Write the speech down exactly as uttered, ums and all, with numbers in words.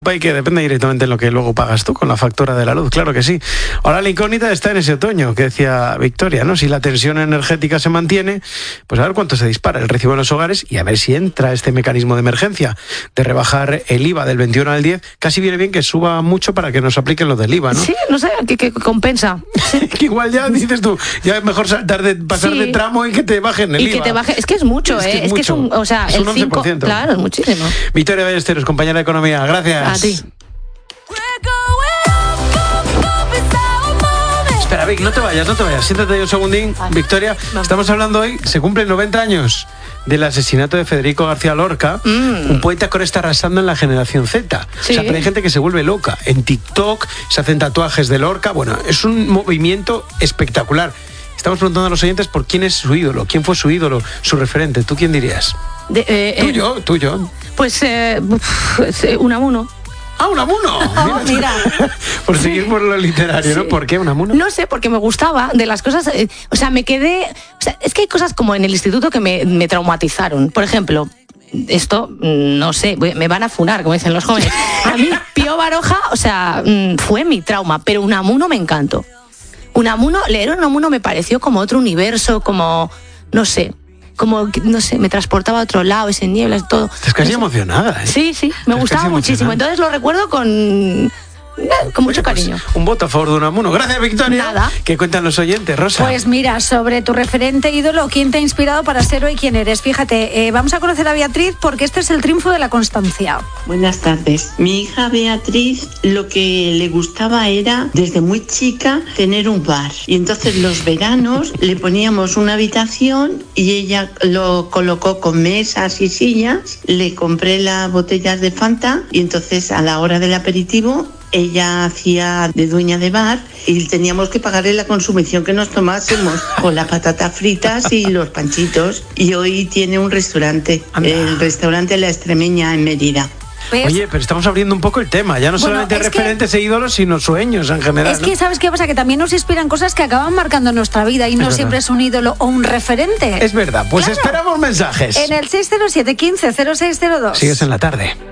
Y que depende directamente de lo que luego pagas tú con la factura de la luz, claro que sí. Ahora la incógnita está en ese otoño que decía Victoria, ¿no? Si la tensión energética se mantiene, pues a ver cuánto se dispara el recibo en los hogares y a ver si entra este mecanismo de emergencia de rebajar el I V A del veintiuno al diez. Casi viene bien que suba mucho para que nos apliquen lo del I V A, ¿no? Sí, no sé, que, que compensa. Que igual ya dices tú, ya es mejor saltar de, pasar sí. de tramo y que te bajen el y I V A. Y que te baje, es que es mucho, es ¿eh? Que es, es mucho. que es un, o sea, es el un once por ciento. cinco, claro, es muchísimo. Victoria Ballesteros, compañera de Economía, gracias. A ti. Espera, Vic, no te vayas, no te vayas. Siéntate ahí un segundín. Vale. Victoria, Vamos. estamos hablando hoy, se cumplen noventa años del asesinato de Federico García Lorca, mm. un poeta que ahora está arrasando en la generación Z. Sí. O sea, pero hay gente que se vuelve loca. En TikTok se hacen tatuajes de Lorca. Bueno, es un movimiento espectacular. Estamos preguntando a los oyentes por quién es su ídolo, quién fue su ídolo, su referente. ¿Tú quién dirías? De, eh, ¿Tuyo? eh, ¿Tuyo? Pues eh, Unamuno. ¡Ah, Unamuno! Oh, mira. Por seguir por lo literario, sí. ¿no? ¿Por qué Unamuno? No sé, porque me gustaba de las cosas... Eh, o sea, me quedé... O sea, es que hay cosas como en el instituto que me, me traumatizaron. Por ejemplo, esto, no sé, me van a funar, como dicen los jóvenes. A mí, Pío Baroja, o sea, fue mi trauma, pero Unamuno me encantó. Unamuno, leer Unamuno me pareció como otro universo, como... No sé... como, no sé, me transportaba a otro lado, ese nieblas, todo. Estás casi emocionada, ¿eh? Sí, sí, me Estás gustaba muchísimo. Entonces lo recuerdo con... con mucho pues, cariño. Un voto a favor de Unamuno. Gracias, Victoria. Nada. ¿Qué cuentan los oyentes, Rosa? Pues mira, sobre tu referente ídolo, ¿quién te ha inspirado para ser hoy quien eres? Fíjate, eh, vamos a conocer a Beatriz porque este es el triunfo de la constancia. Buenas tardes. Mi hija Beatriz lo que le gustaba era, desde muy chica, tener un bar. Y entonces los veranos le poníamos una habitación y ella lo colocó con mesas y sillas. Le compré las botellas de Fanta y entonces a la hora del aperitivo ella hacía de dueña de bar y teníamos que pagarle la consumición que nos tomásemos con las patatas fritas y los panchitos. Y hoy tiene un restaurante, Anda. el restaurante La Extremeña en Mérida. ¿Ves? Oye, pero estamos abriendo un poco el tema, ya no bueno, solamente referentes que, e ídolos, sino sueños en general. Es que, ¿no? ¿sabes qué pasa? Que también nos inspiran cosas que acaban marcando nuestra vida y es no verdad. siempre es un ídolo o un referente. Es verdad, pues claro. esperamos mensajes. En el seis cero siete, quince, cero seis cero dos. Sigues en la tarde.